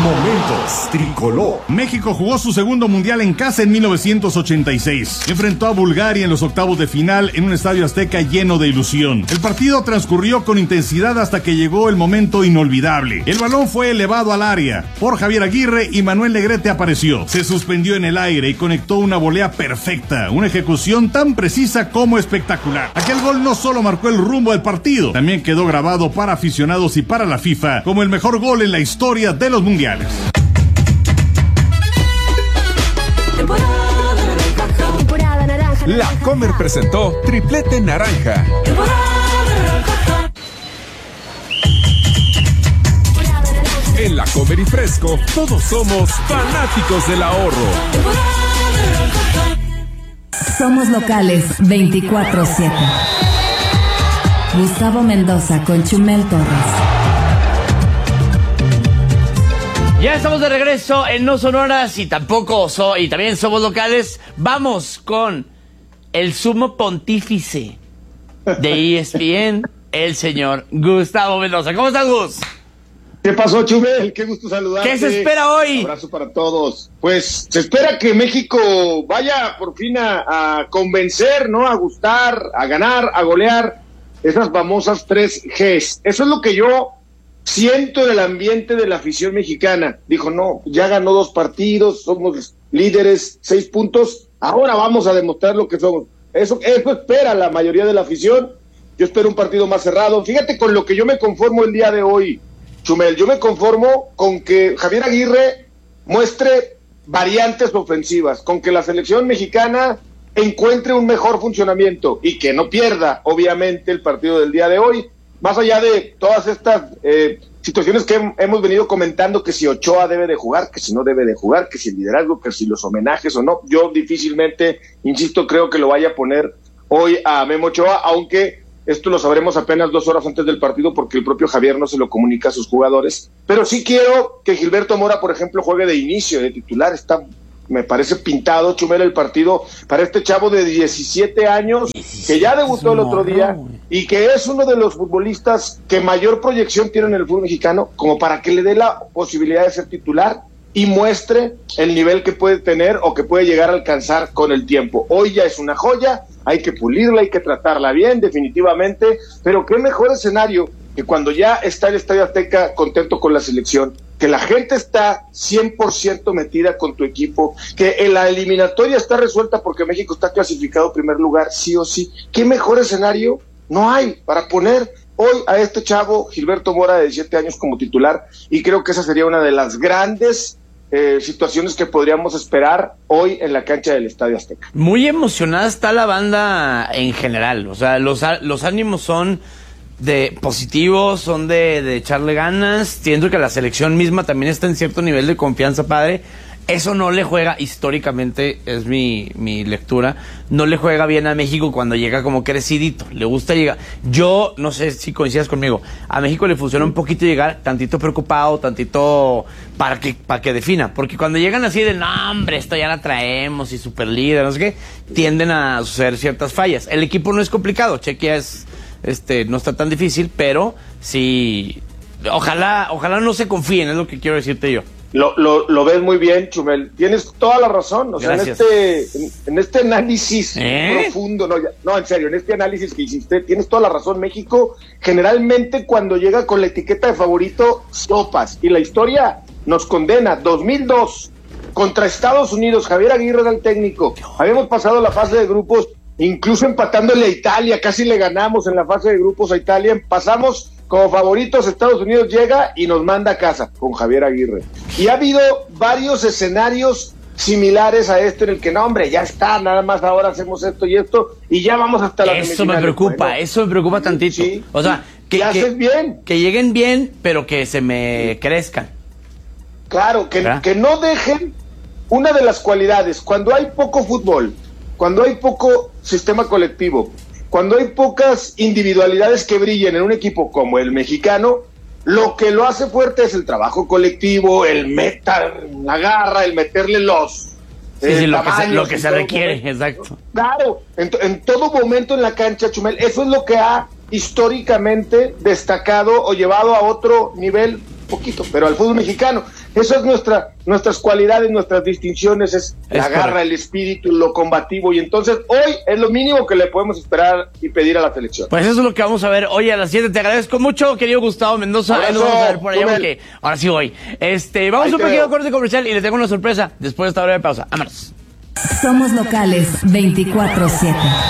Momentos Tricolor. México jugó su segundo mundial en casa en 1986. Enfrentó a Bulgaria en los octavos de final en un estadio azteca lleno de ilusión. El partido transcurrió con intensidad hasta que llegó el momento inolvidable. El balón fue elevado al área por Javier Aguirre y Manuel Negrete apareció. Se suspendió en el aire y conectó una volea perfecta, una ejecución tan precisa como espectacular. Aquel gol no solo marcó el rumbo del partido, también quedó grabado para aficionados y para la FIFA como el mejor gol en la historia de los mundiales. La Comer presentó Triplete Naranja. En La Comer y Fresco, todos somos fanáticos del ahorro. Somos locales 24/7. Gustavo Mendoza con Chumel Torres. Ya estamos de regreso en No Sonoras y también somos locales. Vamos con el sumo pontífice de ESPN, el señor Gustavo Mendoza. ¿Cómo estás, Gus? ¿Qué pasó, Chumel? Qué gusto saludarte. ¿Qué se espera hoy? Un abrazo para todos. Pues se espera que México vaya por fin a convencer, ¿no? A gustar, a ganar, a golear esas famosas 3 Gs. Eso es lo que yo siento en el ambiente de la afición mexicana. Dijo, no, ya ganó 2 partidos, somos líderes, 6 puntos, ahora vamos a demostrar lo que somos. Eso espera la mayoría de la afición. Yo espero un partido más cerrado. Fíjate con lo que yo me conformo el día de hoy, Chumel. Yo me conformo con que Javier Aguirre muestre variantes ofensivas, con que la selección mexicana encuentre un mejor funcionamiento y que no pierda, obviamente, el partido del día de hoy. Más allá de todas estas situaciones que hemos venido comentando, que si Ochoa debe de jugar, que si no debe de jugar, que si el liderazgo, que si los homenajes o no, yo difícilmente, insisto, creo que lo vaya a poner hoy a Memo Ochoa, aunque esto lo sabremos apenas 2 horas antes del partido porque el propio Javier no se lo comunica a sus jugadores. Pero sí quiero que Gilberto Mora, por ejemplo, juegue de inicio, de titular. Me parece pintado, Chumel, el partido para este chavo de 17 años que ya debutó el otro día y que es uno de los futbolistas que mayor proyección tiene en el fútbol mexicano, como para que le dé la posibilidad de ser titular y muestre el nivel que puede tener o que puede llegar a alcanzar con el tiempo. Hoy ya es una joya, hay que pulirla, hay que tratarla bien, definitivamente, pero qué mejor escenario que cuando ya está el Estadio Azteca contento con la selección, que la gente está 100% metida con tu equipo, que en la eliminatoria está resuelta porque México está clasificado en primer lugar, sí o sí. ¿Qué mejor escenario no hay para poner hoy a este chavo Gilberto Mora de 17 años como titular? Y creo que esa sería una de las grandes situaciones que podríamos esperar hoy en la cancha del Estadio Azteca. Muy emocionada está la banda en general, o sea, los ánimos son de positivos, son de echarle ganas. Siento que la selección misma también está en cierto nivel de confianza, padre. Eso no le juega, históricamente, es mi lectura, no le juega bien a México cuando llega como crecidito. Le gusta llegar. Yo, no sé si coincidas conmigo, a México le funciona un poquito llegar tantito preocupado, tantito para que defina. Porque cuando llegan así de, no, hombre, esto ya la traemos y super líder, no sé qué, tienden a suceder ciertas fallas. El equipo no es complicado, Chequia no está tan difícil, pero sí, ojalá no se confíen, es lo que quiero decirte yo. Lo ves muy bien, Chumel. Tienes toda la razón. O sea, en este análisis profundo, no, en serio, en este análisis que hiciste, tienes toda la razón. México, generalmente, cuando llega con la etiqueta de favorito, sopas. Y la historia nos condena. 2002, contra Estados Unidos, Javier Aguirre era el técnico. Habíamos pasado la fase de grupos, incluso empatándole a Italia. Casi le ganamos en la fase de grupos a Italia. Pasamos como favoritos, Estados Unidos llega y nos manda a casa con Javier Aguirre. Y ha habido varios escenarios similares a este en el que, no, hombre, ya está, nada más ahora hacemos esto y esto, y ya vamos hasta la semifinal. Eso me preocupa tantito. Sí, o sea, que haces bien. Que lleguen bien, pero que se me crezcan. Claro, que no dejen una de las cualidades, cuando hay poco fútbol, cuando hay poco sistema colectivo, cuando hay pocas individualidades que brillen en un equipo como el mexicano, lo que lo hace fuerte es el trabajo colectivo, el meter la garra, el meterle los lo que se requiere, exacto. Claro, en todo momento en la cancha, Chumel, eso es lo que ha históricamente destacado o llevado a otro nivel, poquito, pero al fútbol mexicano, Eso es nuestras cualidades, nuestras distinciones, es la garra, correcto. el espíritu, lo combativo, y entonces hoy es lo mínimo que le podemos esperar y pedir a la selección. Pues eso es lo que vamos a ver hoy a las 7. Te agradezco mucho, querido Gustavo Mendoza. Ahí nos vamos a ver por allá porque ahora sí voy. Vamos a un pequeño corte comercial y les tengo una sorpresa después de esta breve pausa. Vámonos. Somos locales 24/7.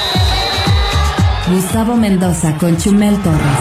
Gustavo Mendoza con Chumel Torres.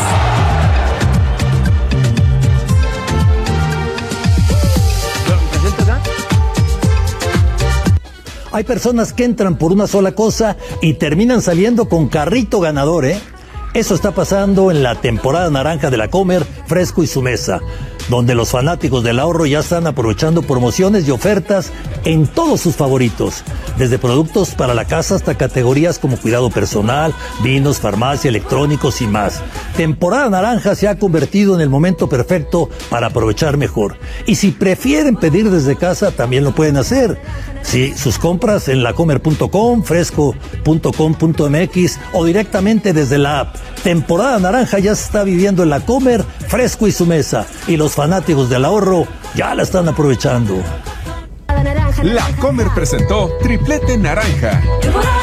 Hay personas que entran por una sola cosa y terminan saliendo con carrito ganador, ¿eh? Eso está pasando en la temporada naranja de la Comer, Fresco y Su Mesa, donde los fanáticos del ahorro ya están aprovechando promociones y ofertas en todos sus favoritos, desde productos para la casa hasta categorías como cuidado personal, vinos, farmacia, electrónicos y más. Temporada naranja se ha convertido en el momento perfecto para aprovechar mejor. Y si prefieren pedir desde casa, también lo pueden hacer. Sí, sus compras en lacomer.com, fresco.com.mx o directamente desde la app. Temporada naranja ya se está viviendo en la Comer, Fresco y Su Mesa. Y los fanáticos del ahorro ya la están aprovechando. La Comer presentó Triplete Naranja.